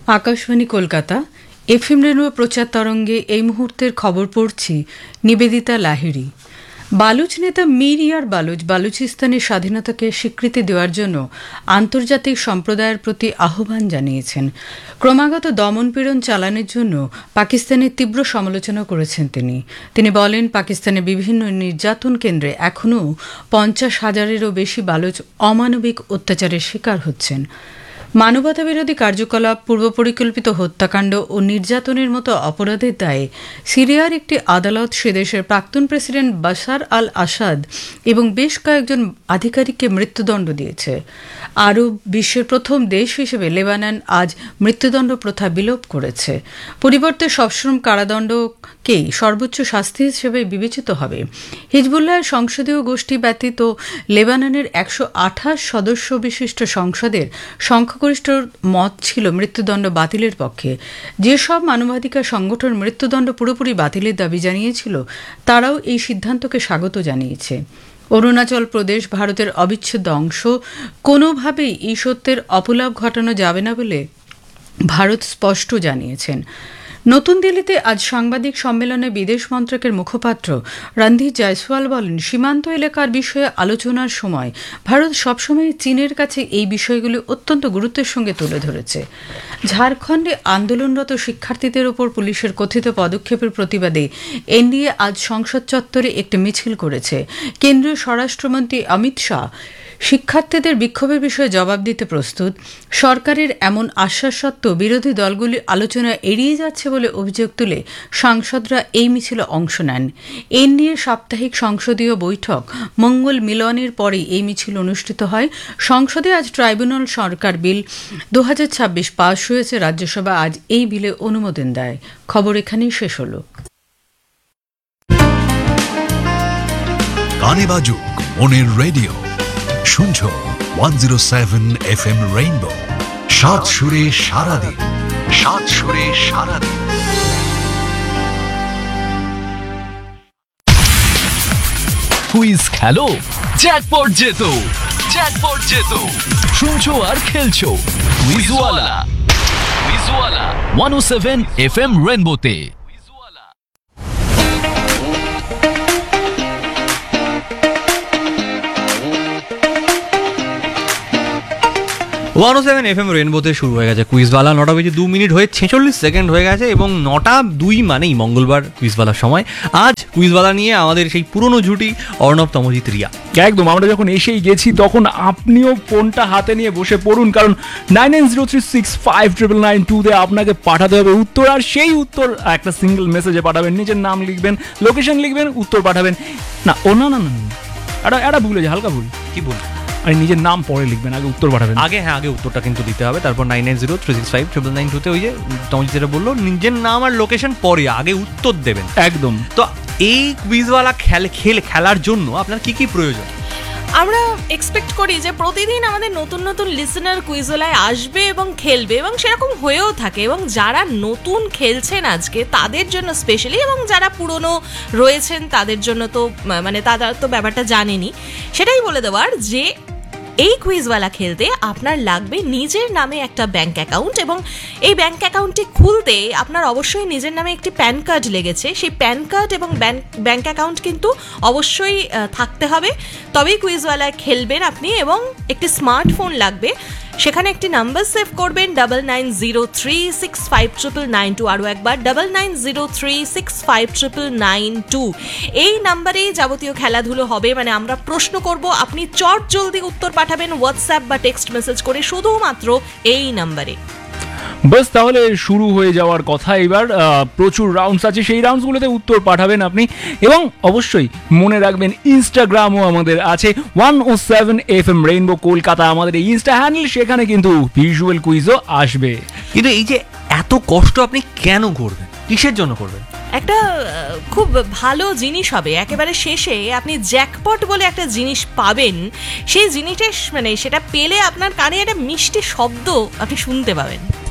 Akashvani Kolkata FM rainbow প্রচার তরঙ্গে এই মুহূর্তের খবর পড়ছি নিবেদিতা লাহিড়ী। বালুচ নেতা মীর ইয়ার বালুচ বালুচিস্তানের স্বাধীনতাকে স্বীকৃতি দেওয়ার জন্য আন্তর্জাতিক সম্প্রদায়ের প্রতি আহ্বান জানিয়েছেন। ক্রমাগত দমনপীড়ন চালানোর জন্য পাকিস্তানের তীব্র সমালোচনা করেছেন তিনি বলেন, পাকিস্তানের বিভিন্ন নির্যাতন কেন্দ্রে এখনও 50,000-এরও বেশি বালুচ অমানবিক অত্যাচারের শিকার হচ্ছেন। মানবতাবিরোধী কার্যকলাপ, পূর্বপরিকল্পিত হত্যাকাণ্ড ও নির্যাতনের মতো অপরাধের দায়ে সিরিয়ার একটি আদালত সেদেশের প্রাক্তন প্রেসিডেন্ট বাশার আল আসাদ এবং বেশ কয়েকজন আধিকারিককে মৃত্যুদণ্ড দিয়েছে। আরব বিশ্বের প্রথম দেশ হিসেবে লেবানন আজ মৃত্যুদণ্ড প্রথা বিলোপ করেছে। পরিবর্তে সশ্রম কারাদণ্ডকেই সর্বোচ্চ শাস্তি হিসেবে বিবেচিত হবে। হিজবুল্লাহের সংসদীয় গোষ্ঠী ব্যতীত লেবাননের 128 সদস্য বিশিষ্ট সংসদের সংখ্যাগরিষ্ঠ মত ছিল মৃত্যুদণ্ড বাতিলের পক্ষে। যেসব মানবাধিকার সংগঠন মৃত্যুদণ্ড পুরোপুরি বাতিলের দাবি জানিয়েছিল, তারাও এই সিদ্ধান্তকে স্বাগত জানিয়েছে। অরুণাচল প্রদেশ ভারতের অবিচ্ছেদ্য অংশ, কোনোভাবেই এই সত্যের অপলাপ ঘটানো যাবে না বলে ভারত স্পষ্ট জানিয়েছেন। নতুন দিল্লিতে আজ সাংবাদিক সম্মেলনে বিদেশ মন্ত্রকের মুখপাত্র রণধীর জয়সওয়াল বলেন, সীমান্ত এলাকার বিষয়ে আলোচনার সময় ভারত সবসময় চীনের কাছে এই বিষয়গুলি অত্যন্ত গুরুত্বের সঙ্গে তুলে ধরেছে। ঝাড়খণ্ডে আন্দোলনরত শিক্ষার্থীদের ওপর পুলিশের কথিত পদক্ষেপের প্রতিবাদে এনডিএ আজ সংসদ চত্বরে একটি মিছিল করেছে। কেন্দ্রীয় স্বরাষ্ট্রমন্ত্রী অমিত শাহ শিক্ষার্থীদের বিক্ষোভের বিষয়ে জবাব দিতে প্রস্তুত। সরকারের এমন আশ্বাস সত্ত্বেও বিরোধী দলগুলি আলোচনা এড়িয়ে যাচ্ছে বলে অভিযোগ তুলে সাংসদরা এই মিছিলে অংশ নেন। এনডিএ সাপ্তাহিক সংসদীয় বৈঠক মঙ্গল মিলনের পরেই এই মিছিল অনুষ্ঠিত হয়। সংসদে আজ ট্রাইব্যুনাল সরকার বিল 2026 পাশ হয়েছে। রাজ্যসভা আজ এই বিলে অনুমোদন দেয়। খবর এখানেই শেষ হল। গানে বাজুক মনের রেডিও, শুনছো 107 FM রেইনবো। সাত সুরে সারাদিন, সাত সুরে সারাদিন। কুইজ খেলো, জ্যাকপট জেতো, জ্যাকপট জেতো। শুনছো আর খেলছো কুইজওয়ালা, কুইজওয়ালা 107 FM রেইনবোতে। 107 FM রেইনবোতে শুরু হয়ে গেছে কুইজওয়ালা। 9:02 হয়ে 46 সেকেন্ড হয়ে গেছে এবং 9:02 মানেই মঙ্গলবার কুইজওয়ালার সময়। আজ কুইজওয়ালা নিয়ে আমাদের সেই পুরনো জুটি অর্ণব, তমজিৎ, রিয়া। একদম, আমরা যখন এসেই গেছি তখন আপনিও ফোনটা হাতে নিয়ে বসে পড়ুন, কারণ 9903659992 আপনাকে পাঠাতে হবে উত্তর। আর সেই উত্তর একটা সিঙ্গেল মেসেজে পাঠাবেন। নিজের নাম লিখবেন, লোকেশন লিখবেন, উত্তর পাঠাবেন। না এটা ভুল হয়েছে, হালকা ভুল। কি ভুল? আর নিজের নাম পরে লিখবেন, আগে উত্তর পাঠাবেন। আগে উত্তরটা কিন্তু দিতে হবে। তারপর 9903659992 ওই যে তমজিৎ যেটা বললো, নিজের নাম আর লোকেশন পরে, আগে উত্তর দেবেন। একদম। তো এই কুইজওয়ালা খেলার জন্য আপনার কি কি প্রয়োজন? আমরা এক্সপেক্ট করি যে প্রতিদিন আমাদের নতুন নতুন লিসেনার কুইজওয়ালায় আসবে এবং খেলবে, এবং সেরকম হয়েও থাকে। এবং যারা নতুন খেলছেন আজকে তাদের জন্য স্পেশালি, এবং যারা পুরনো রয়েছেন তাদের জন্য তো মানে তারা তো ব্যাপারটা জানেনি, সেটাই বলে দেওয়ার যে এই কুইজওয়ালা খেলতে আপনার লাগবে নিজের নামে একটা ব্যাংক অ্যাকাউন্ট, এবং এই ব্যাংক অ্যাকাউন্টটি খুলতে আপনার অবশ্যই নিজের নামে একটি প্যান কার্ড লেগেছে। সেই প্যান কার্ড এবং ব্যাংক অ্যাকাউন্ট কিন্তু অবশ্যই থাকতে হবে, তবেই কুইজওয়ালায় খেলবেন আপনি। এবং একটি স্মার্টফোন লাগবে, সেখানে একটি নাম্বার সেভ করবেন 9903659992। আরও একবার 9903659992। এই নাম্বারেই যাবতীয় খেলাধুলো হবে। মানে আমরা প্রশ্ন করব, আপনি চট জলদি উত্তর পাঠাবেন হোয়াটসঅ্যাপ বা টেক্সট মেসেজ করে, শুধুমাত্র এই নাম্বারে। বাস, তাহলে শুরু হয়ে যাওয়ার কথা। এবার প্রচুর রাউন্ডস আছে, সেই রাউন্ডসগুলোতে উত্তর পাঠাবেন আপনি। এবং অবশ্যই মনে রাখবেন ইনস্টাগ্রামও আমাদের আছে, 107 FM রেইনবো কলকাতা আমাদের এই ইনস্টা হ্যান্ডেল। সেখানে কিন্তু ভিজুয়াল কুইজও আসবে। কিন্তু এই যে এত কষ্ট আপনি কেন করবেন, কিসের জন্য করবেন? একটা খুব ভালো জিনিস হবে একেবারে শেষে, আপনি জ্যাকপট বলে একটা জিনিস পাবেন। সেই জিনিসটা মানে সেটা পেলে আপনার কানে একটা মিষ্টি শব্দ আপনি শুনতে পাবেন।